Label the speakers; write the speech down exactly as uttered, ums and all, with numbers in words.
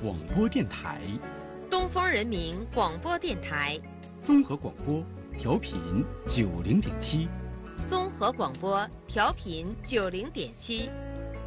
Speaker 1: 广播电台，
Speaker 2: 东风人民广播电台，
Speaker 1: 综合广播调频九零点七，
Speaker 2: 综合广播调频九零点七。